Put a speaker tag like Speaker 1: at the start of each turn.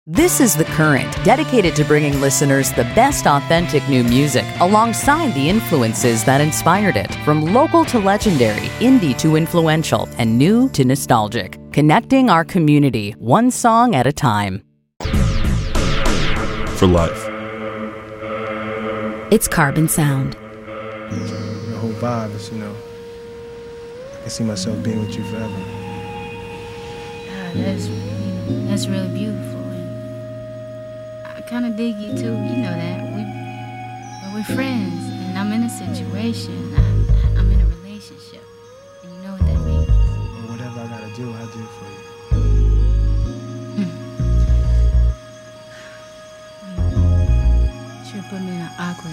Speaker 1: This is The Current, dedicated to bringing listeners the best authentic new music alongside the influences that inspired it. From local to legendary, indie to influential, and new to nostalgic. Connecting our community, one song at a time.
Speaker 2: For life.
Speaker 3: It's Carbon Sound.
Speaker 4: The whole vibe is, I can see myself being with you forever.
Speaker 5: That's really beautiful. I kind of dig you too, you know that. We're friends, and I'm in a situation.